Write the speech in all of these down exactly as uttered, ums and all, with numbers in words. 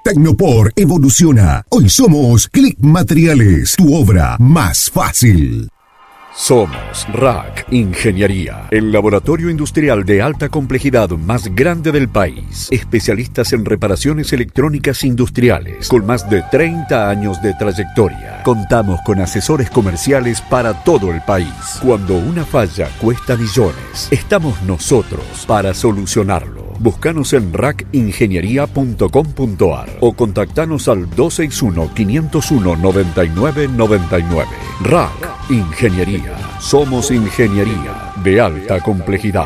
Tecnopor evoluciona. Hoy somos Click Materiales, tu obra más fácil. Somos R A C Ingeniería, el laboratorio industrial de alta complejidad más grande del país. Especialistas en reparaciones electrónicas industriales, con más de treinta años de trayectoria. Contamos con asesores comerciales para todo el país. Cuando una falla cuesta millones, estamos nosotros para solucionarlo. Búscanos en rac ingeniería punto com punto a r o contactanos al dos seis uno, cinco cero uno, nueve nueve nueve nueve. R A C Ingeniería. Somos ingeniería de alta complejidad.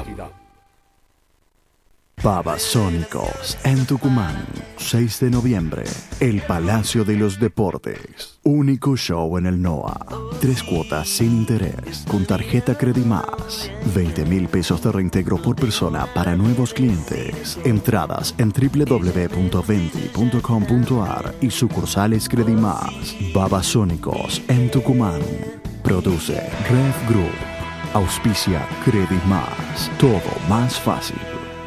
Babasónicos en Tucumán, seis de noviembre, el Palacio de los Deportes. Único show en el NOA. Tres cuotas sin interés, con tarjeta Credimás. veinte mil pesos de reintegro por persona para nuevos clientes. Entradas en doble u doble u doble u punto venti punto com punto a r y sucursales Credimás. Babasónicos en Tucumán. Produce Red Group. Auspicia Credimás. Todo más fácil.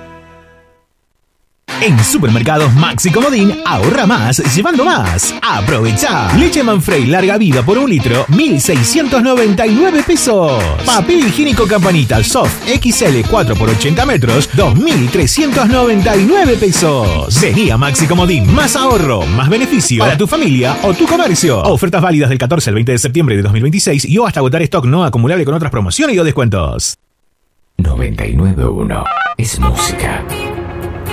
En Supermercados Maxi Comodín, ahorra más llevando más. ¡Aprovecha! Leche Manfrey larga vida por un litro, mil seiscientos noventa y nueve pesos. Papel higiénico Campanita Soft X L cuatro por ochenta metros, dos mil trescientos noventa y nueve pesos. Vení a Maxi Comodín, más ahorro, más beneficio para tu familia o tu comercio. Ofertas válidas del catorce al veinte de septiembre de dos mil veintiséis y o hasta agotar stock no acumulable con otras promociones y o descuentos. noventa y nueve punto uno es música.